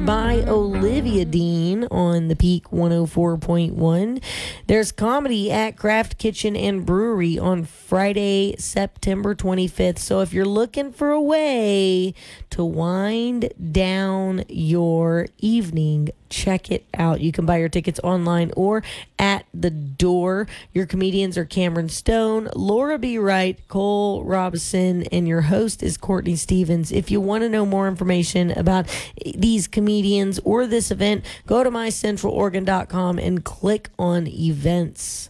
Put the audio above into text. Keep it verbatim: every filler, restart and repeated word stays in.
by Olivia Dean on the Peak one oh four point one. There's comedy at Craft Kitchen and Brewery on Friday, September twenty-fifth. So if you're looking for a way to wind down your evening, check it out. You can buy your tickets online or at the door. Your comedians are Cameron Stone, Laura B. Wright, Cole Robinson, and your host is Courtney Stevens. If you want to know more information about these comedians or this event, go to my central oregon dot com and click on events.